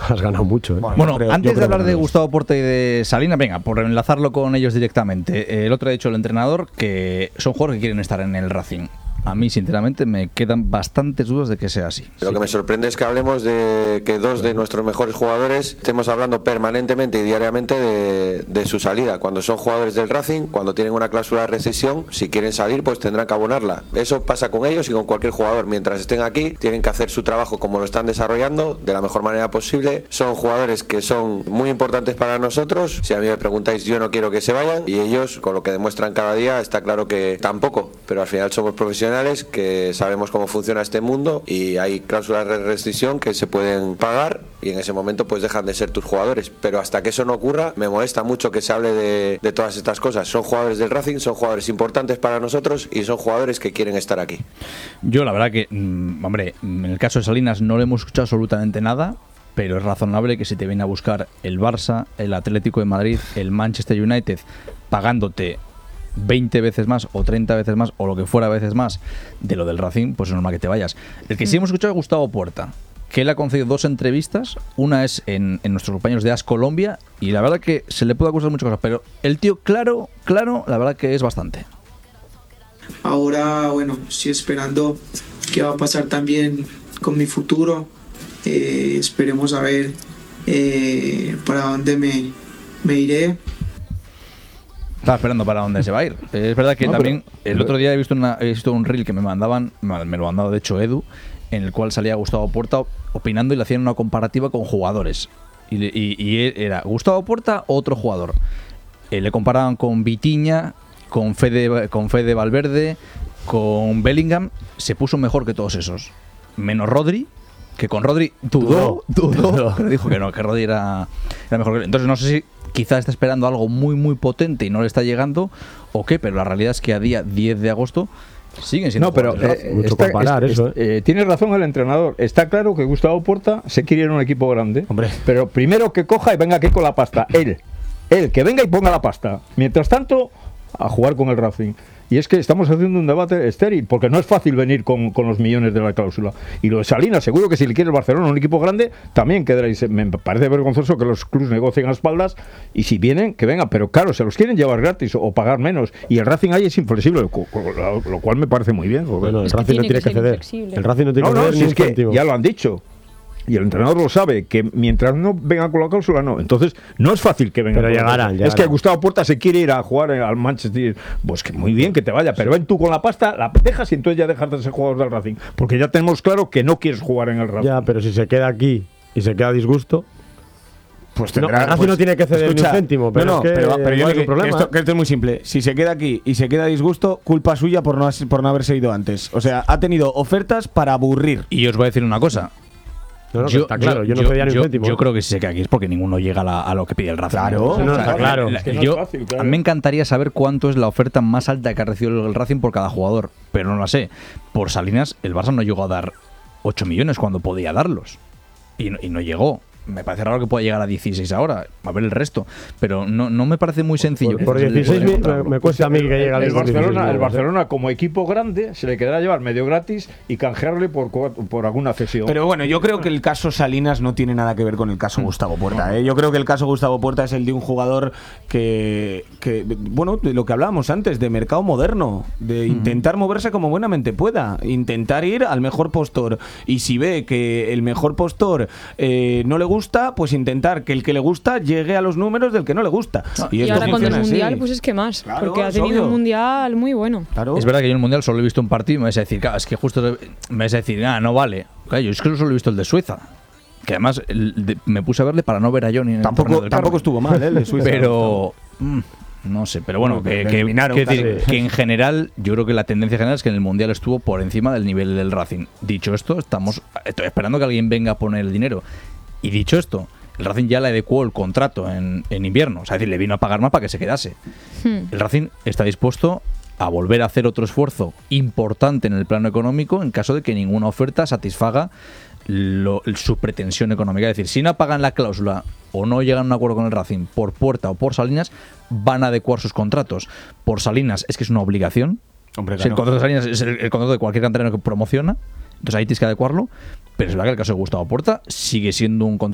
has ganado mucho. Bueno, antes de hablar de Gustavo Puerta y de Salinas, venga, por enlazarlo con ellos directamente, el otro ha dicho el entrenador que son jugadores que quieren estar en el Racing. A mí, sinceramente, me quedan bastantes dudas de que sea así. Lo que me sorprende es que hablemos de que dos de nuestros mejores jugadores estemos hablando permanentemente y diariamente de su salida. Cuando son jugadores del Racing, cuando tienen una cláusula de rescisión, si quieren salir, pues tendrán que abonarla. Eso pasa con ellos y con cualquier jugador. Mientras estén aquí, tienen que hacer su trabajo como lo están desarrollando, de la mejor manera posible. Son jugadores que son muy importantes para nosotros. Si a mí me preguntáis, yo no quiero que se vayan. Y ellos, con lo que demuestran cada día, está claro que tampoco. Pero al final somos profesionales, que sabemos cómo funciona este mundo y hay cláusulas de rescisión que se pueden pagar y en ese momento pues dejan de ser tus jugadores, pero hasta que eso no ocurra me molesta mucho que se hable de todas estas cosas. Son jugadores del Racing, son jugadores importantes para nosotros y son jugadores que quieren estar aquí. Yo la verdad que, hombre, en el caso de Salinas no le hemos escuchado absolutamente nada, pero es razonable que si te viene a buscar el Barça, el Atlético de Madrid, el Manchester United pagándote 20 veces más o 30 veces más o lo que fuera veces más de lo del Racing, pues es normal que te vayas. El que sí hemos escuchado es Gustavo Puerta, que él ha concedido 2 entrevistas, una es en nuestros compañeros de AS Colombia y la verdad que se le puede acusar muchas cosas, pero el tío claro, la verdad que es bastante. Ahora, bueno, estoy esperando qué va a pasar también con mi futuro, esperemos a ver para dónde me iré. Estaba esperando para dónde se va a ir. Es verdad que también el otro día he visto un reel que me lo han mandado de hecho Edu, en el cual salía Gustavo Puerta opinando y le hacían una comparativa con jugadores. Y era Gustavo Puerta o otro jugador. Le comparaban con Vitinha, con Fede Valverde, con Bellingham. Se puso mejor que todos esos. Menos Rodri, que con Rodri dudó, pero dijo que no, que Rodri era mejor que él. Entonces no sé si quizás está esperando algo muy potente y no le está llegando o qué, pero la realidad es que a día 10 de agosto siguen siendo tiene razón el entrenador. Está claro que Gustavo Puerta se quiere ir a un equipo grande. Hombre. Pero primero que coja y venga aquí con la pasta. Él, que venga y ponga la pasta. Mientras tanto, a jugar con el Racing. Y es que estamos haciendo un debate estéril, porque no es fácil venir con los millones de la cláusula. Y lo de Salinas, seguro que si le quiere el Barcelona un equipo grande, también quedará. Me parece vergonzoso que los clubes negocien a espaldas, y si vienen, que vengan. Pero claro, se los quieren llevar gratis o pagar menos. Y el Racing ahí es inflexible, lo cual me parece muy bien. Bueno, el Racing no tiene que ceder. El Racing no tiene que ceder ni incentivo. Ya lo han dicho. Y el entrenador lo sabe, que mientras no venga con la cláusula, no. Entonces, no es fácil que venga. Pero llegarán. Es que Gustavo Puerta se quiere ir a jugar al Manchester. Pues que muy bien que te vaya, pero ven tú con la pasta, la dejas y entonces ya dejas de ser jugador del Racing. Porque ya tenemos claro que no quieres jugar en el Racing. Ya, pero si se queda aquí y se queda a disgusto, pues tendrá, el Racing no tiene que ceder ni un céntimo. Pero yo creo que esto es muy simple. Si se queda aquí y se queda a disgusto, culpa suya por no haberse ido antes. O sea, ha tenido ofertas para aburrir. Y os voy a decir una cosa. Está claro, yo no pedía ni un céntimo. Yo creo que si se queda aquí es porque ninguno llega a lo que pide el Racing. Claro, está claro. Es que no es fácil, claro. A mí me encantaría saber cuánto es la oferta más alta que ha recibido el Racing por cada jugador, pero no la sé. Por Salinas, el Barça no llegó a dar 8 millones cuando podía darlos. Y no llegó. Me parece raro que pueda llegar a 16 ahora, a ver el resto, pero no me parece muy sencillo. Por 16 me cuesta a mí que llegue al Barcelona como equipo grande se le quedará llevar medio gratis y canjearle por alguna cesión. Pero bueno, yo creo que el caso Salinas no tiene nada que ver con el caso Gustavo Puerta. Yo creo que el caso Gustavo Puerta es el de un jugador que bueno, de lo que hablábamos antes, de mercado moderno, de intentar moverse como buenamente pueda, intentar ir al mejor postor, y si ve que el mejor postor no le gusta, pues intentar que el que le gusta llegue a los números del que no le gusta. Y ahora con el Mundial, así. Pues es que más, claro, porque ha tenido un Mundial muy bueno. Claro. Es verdad que yo en el Mundial solo he visto un partido y me vais a decir, claro, es que justo me vais a decir, no vale. Claro, yo es que solo he visto el de Suiza. Que además me puse a verle para no ver a Johnny. Tampoco estuvo mal, el de Suiza. Pero no sé, pero bueno, que en general, yo creo que la tendencia general es que en el Mundial estuvo por encima del nivel del Racing. Dicho esto, estoy esperando que alguien venga a poner el dinero. Y dicho esto, el Racing ya le adecuó el contrato en invierno. O sea, es decir, le vino a pagar más para que se quedase. El Racing está dispuesto a volver a hacer otro esfuerzo importante en el plano económico en caso de que ninguna oferta satisfaga su pretensión económica. Es decir, si no pagan la cláusula o no llegan a un acuerdo con el Racing por Puerta o por Salinas, van a adecuar sus contratos. Por Salinas es que es una obligación. Hombre, claro. El contrato de Salinas es el contrato de cualquier canterano que promociona. Entonces ahí tienes que adecuarlo. Pero es verdad que el caso de Gustavo Puerta sigue siendo un contrato